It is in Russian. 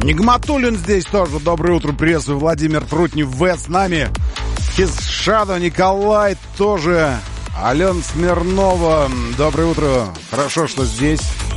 Нигматуллин здесь тоже. Доброе утро, приветствую. Владимир Трутнев с нами. Хизшадо Николай тоже. Алена Смирнова. Доброе утро. Хорошо, что здесь.